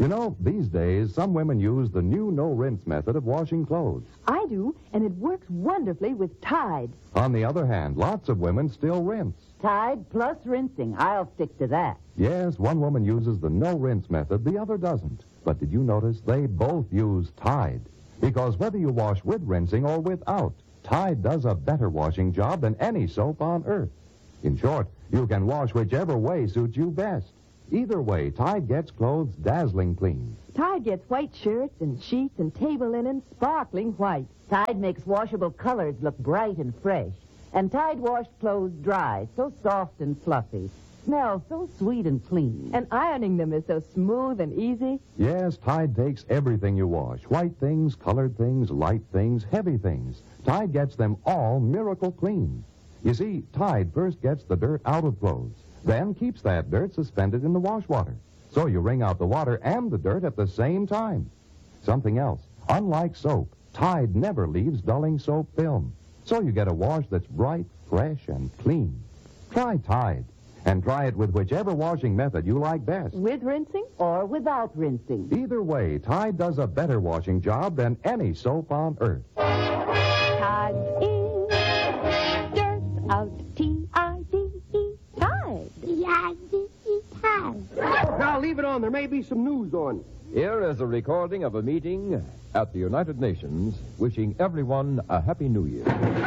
You know, these days, some women use the new no-rinse method of washing clothes. I do, and it works wonderfully with Tide. On the other hand, lots of women still rinse. Tide plus rinsing. I'll stick to that. Yes, one woman uses the no-rinse method, the other doesn't. But did you notice they both use Tide? Because whether you wash with rinsing or without, Tide does a better washing job than any soap on earth. In short, you can wash whichever way suits you best. Either way, Tide gets clothes dazzling clean. Tide gets white shirts and sheets and table linen sparkling white. Tide makes washable colors look bright and fresh. And Tide washed clothes dry, so soft and fluffy. Smells so sweet and clean. And ironing them is so smooth and easy. Yes, Tide takes everything you wash. White things, colored things, light things, heavy things. Tide gets them all miracle clean. You see, Tide first gets the dirt out of clothes, then keeps that dirt suspended in the wash water. So you wring out the water and the dirt at the same time. Something else. Unlike soap, Tide never leaves dulling soap film. So you get a wash that's bright, fresh, and clean. Try Tide. And try it with whichever washing method you like best. With rinsing? Or without rinsing. Either way, Tide does a better washing job than any soap on earth. Tide is dirt out. T-I-D-E. Tide. T-I-D-E. Tide. Now, leave it on. There may be some news on. Here is a recording of a meeting at the United Nations wishing everyone a Happy New Year.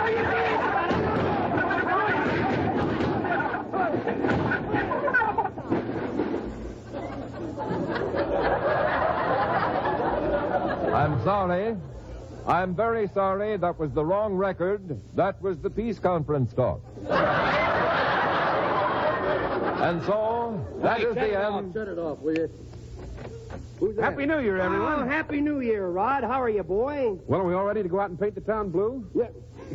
I'm sorry. I'm very sorry. That was the wrong record. That was the peace conference talk. And so, that is the end. Shut it off, will you? Who's that? Happy New Year, everyone. Oh, Happy New Year, Rod. How are you, boy? Well, are we all ready to go out and paint the town blue? Yeah.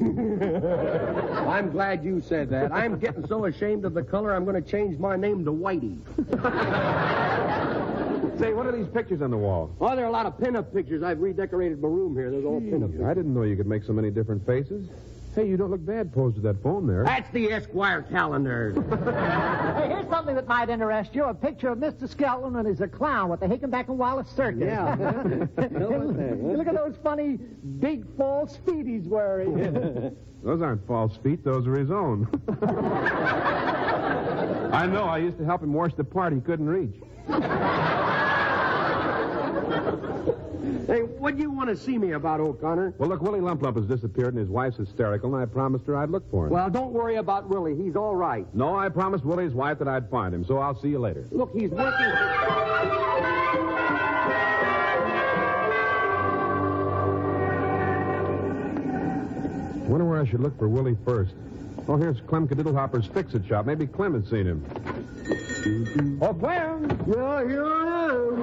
I'm glad you said that. I'm getting so ashamed of the color, I'm going to change my name to Whitey. Say, what are these pictures on the wall? Oh, there are a lot of pin-up pictures. I've redecorated my room here. There's all pin-up pictures. I didn't know you could make so many different faces. Hey, you don't look bad posed to that phone there. That's the Esquire calendar. Hey, here's something that might interest you. A picture of Mr. Skelton when he's a clown with the Hickenback and Wallace Circus. Yeah. Look at those funny big false feet he's wearing. Those aren't false feet. Those are his own. I know. I used to help him wash the part he couldn't reach. Hey, what do you want to see me about, O'Connor? Well, look, Willie Lump Lump has disappeared and his wife's hysterical, and I promised her I'd look for him. Well, don't worry about Willie. He's all right. No, I promised Willie's wife that I'd find him, so I'll see you later. Look, he's working... Wonder where I should look for Willie first. Oh, here's Clem Cadiddlehopper's Fix-It shop. Maybe Clem has seen him. Oh, Clem! Yeah, here I am.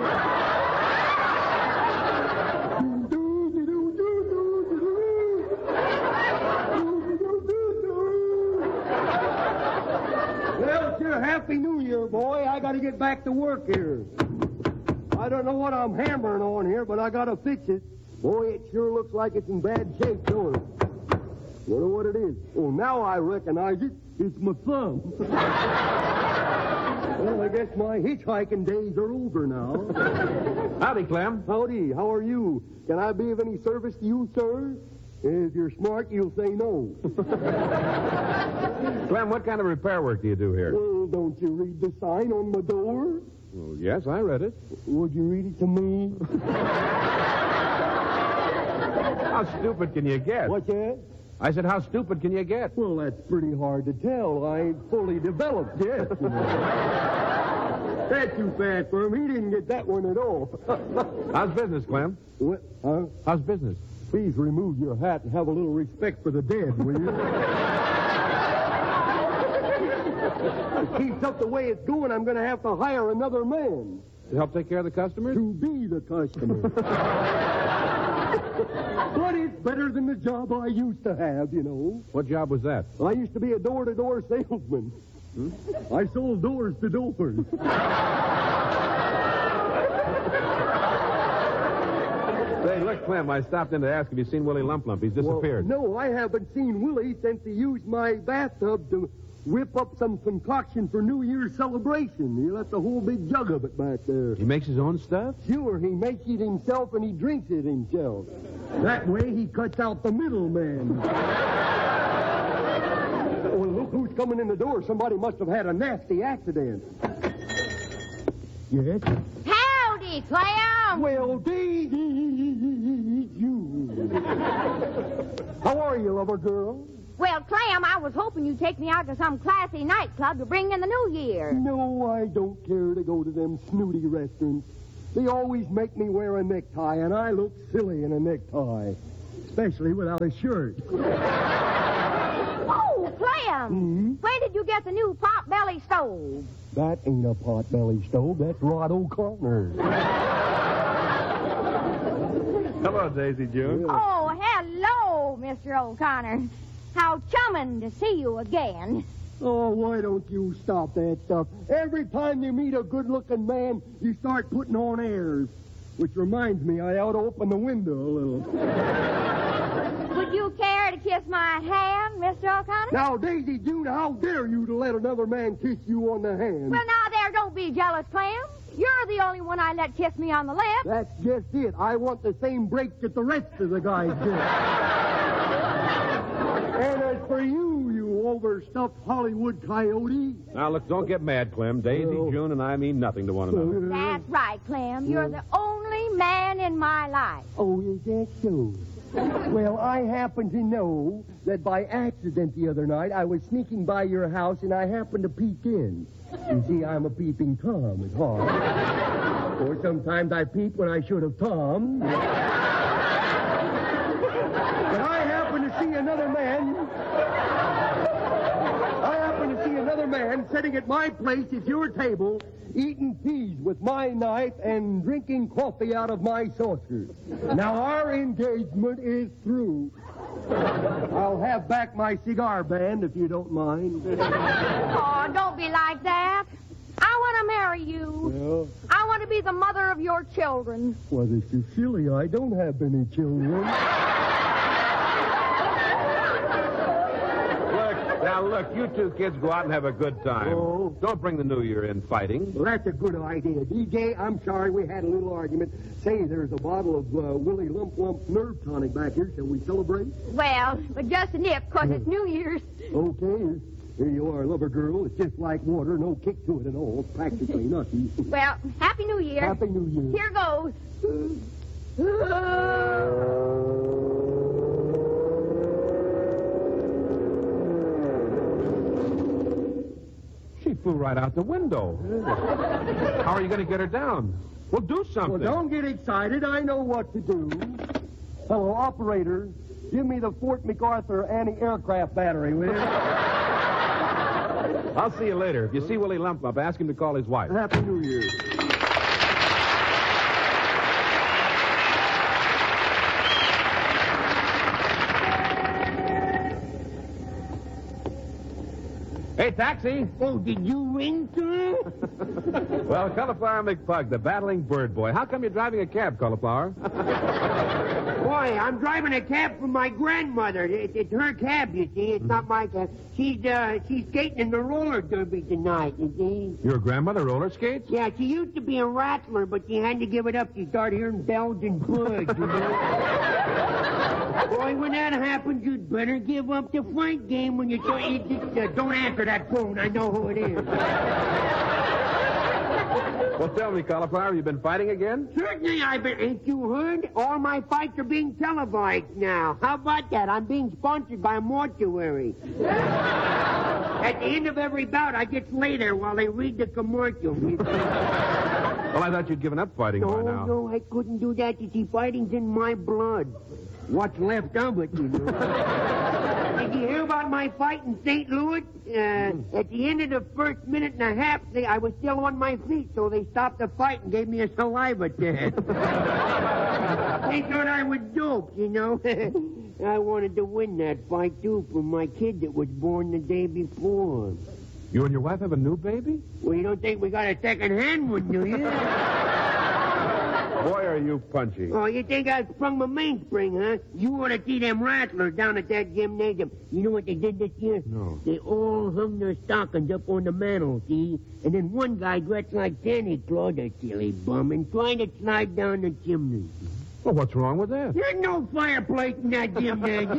Well, it's your Happy New Year, boy. I got to get back to work here. I don't know what I'm hammering on here, but I got to fix it. Boy, it sure looks like it's in bad shape, don't it? Wonder what it is. Oh, now I recognize it. It's my thumb. Well, I guess my hitchhiking days are over now. Howdy, Clem. Howdy. How are you? Can I be of any service to you, sir? If you're smart, you'll say no. Clem, what kind of repair work do you do here? Well, don't you read the sign on my door? Well, yes, I read it. Would you read it to me? How stupid can you get? What's that? I said, how stupid can you get? Well, that's pretty hard to tell. I ain't fully developed yet. That's too fast for him. He didn't get that one at all. How's business, Clem? What? Huh? How's business? Please remove your hat and have a little respect for the dead, will you? If it keeps up the way it's going, I'm going to have to hire another man. To help take care of the customers? To be the customer. But it's better than the job I used to have, you know. What job was that? I used to be a door-to-door salesman. I sold doors to doors. Say, look, Clem, I stopped in to ask if you'd seen Willie Lump Lump. He's disappeared. Well, no, I haven't seen Willie since he used my bathtub to whip up some concoction for New Year's celebration. He left a whole big jug of it back there. He makes his own stuff? Sure, he makes it himself and he drinks it himself. That way he cuts out the middleman. Oh, look who's coming in the door. Somebody must have had a nasty accident. Yes? Howdy, Clam. Well, Daisy, you. How are you, lover girl? Well, Clam, I was hoping you'd take me out to some classy nightclub to bring in the new year. No, I don't care to go to them snooty restaurants. They always make me wear a necktie, and I look silly in a necktie. Especially without a shirt. Oh, Clam! Where did you get the new pot-belly stove? That ain't a pot-belly stove. That's Rod O'Connor. Hello, Daisy June. Oh, hello, Mr. O'Connor. How chumming to see you again. Oh, why don't you stop that stuff? Every time you meet a good-looking man, you start putting on airs. Which reminds me, I ought to open the window a little. Would you care to kiss my hand, Mr. O'Connor? Now, Daisy June, how dare you to let another man kiss you on the hand? Well, now there, don't be jealous, Clam. You're the only one I let kiss me on the lips. That's just it. I want the same break that the rest of the guys get. And as for you, you overstuffed Hollywood coyote. Now, look, don't get mad, Clem. Daisy, June, and I mean nothing to one another. That's right, Clam. You're the only man in my life. Oh, is that so? Well, I happen to know that by accident the other night I was sneaking by your house and I happened to peek in. You see, I'm a peeping Tom at heart. Or sometimes I peep when I should have Tom. But I happen to see another man. I happen to see another man sitting at my place at your table, eating peas with my knife and drinking coffee out of my saucer. Now, our engagement is through. I'll have back my cigar band, if you don't mind. Oh, don't be like that. I want to marry you. Well, I want to be the mother of your children. well, this is silly. I don't have any children. Look, you two kids go out and have a good time. Oh. Don't bring the New Year in fighting. Well, that's a good idea. DJ, I'm sorry we had a little argument. Say, there's a bottle of Willie Lump Lump nerve tonic back here. Shall we celebrate? Well, but just a nip, 'cause it's New Year's. Okay. Here you are, lover girl. It's just like water. No kick to it at all. Practically nothing. Well, Happy New Year. Happy New Year. Here goes. She flew right out the window. How are you going to get her down? Well, do something. Well, don't get excited. I know what to do. Hello, operator. Give me the Fort MacArthur anti-aircraft battery, will you? I'll see you later. If you see Willie Lump Lump, ask him to call his wife. Happy New Year. Hey, taxi! Oh, did you ring, sir? Well, Cauliflower McPug, the battling bird boy. How come you're driving a cab, Cauliflower? Boy, I'm driving a cab for my grandmother. It's her cab, you see. It's not my cab. She's skating in the roller derby tonight, you see. Your grandmother roller skates? Yeah, she used to be a rattler, but she had to give it up. She started hearing bells and bugs, you know. Boy, when that happens, you'd better give up the fight game when you don't answer that phone. I know who it is. Well, tell me, Cauliflower, you been fighting again? Certainly I've been. Ain't you heard? All my fights are being televised now. How about that? I'm being sponsored by a mortuary. At the end of every bout, I just lay there while they read the commercial. Well, I thought you'd given up fighting by now. No, I couldn't do that. You see, fighting's in my blood. What's left of it, you know. Did you hear about my fight in St. Louis? At the end of the first minute and a half, I was still on my feet, so they stopped the fight and gave me a saliva test. They thought I was doped, you know. I wanted to win that fight, too, for my kid that was born the day before. You and your wife have a new baby? Well, you don't think we got a second-hand one, do you? Boy, are you punchy. Oh, you think I sprung my mainspring, huh? You ought to see them rattlers down at that gymnasium. You know what they did this year? No. They all hung their stockings up on the mantle, see? And then one guy dressed like Santa Claus, a silly bum, and tried to slide down the chimney. Well, what's wrong with that? There's no fireplace in that gymnasium.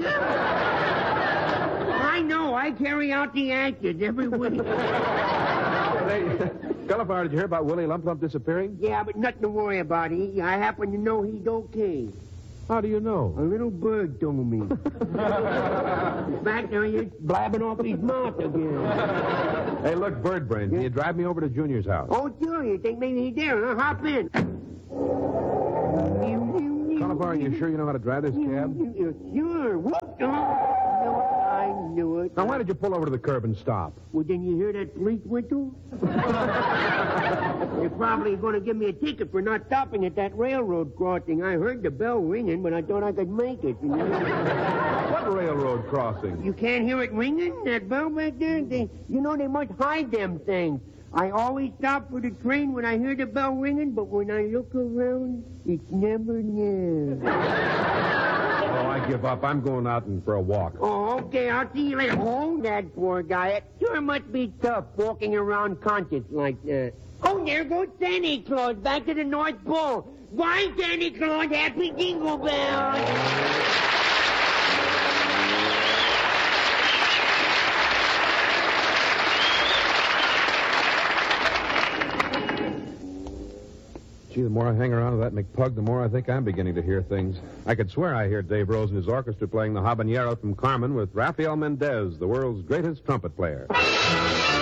I know. I carry out the ashes every week. Hey, Gulliver, did you hear about Willie Lump Lump disappearing? Yeah, but nothing to worry about. I happen to know he's okay. How do you know? A little bird told me. In fact, now he's blabbing off his mouth again. Hey, look, Bird Brain, can you drive me over to Junior's house? Oh, sure. You think maybe he's there, huh? Hop in. Gulliver, are you sure you know how to drive this cab? Sure. Whoop. I knew it. Now, why did you pull over to the curb and stop? Well, didn't you hear that police whistle? They're probably going to give me a ticket for not stopping at that railroad crossing. I heard the bell ringing, but I thought I could make it. You know? What railroad crossing? You can't hear it ringing, that bell back there? They must hide them things. I always stop for the train when I hear the bell ringing, but when I look around, it's never there. Oh, I give up. I'm going out for a walk. Oh, okay. I'll see you later. Oh, that poor guy. It sure must be tough walking around conscious like that. Oh, there goes Santa Claus back to the North Pole. Bye, Santa Claus. Happy Jingle Bells. Gee, the more I hang around with that McPug, the more I think I'm beginning to hear things. I could swear I hear Dave Rose and his orchestra playing the Habanero from Carmen with Rafael Mendez, the world's greatest trumpet player.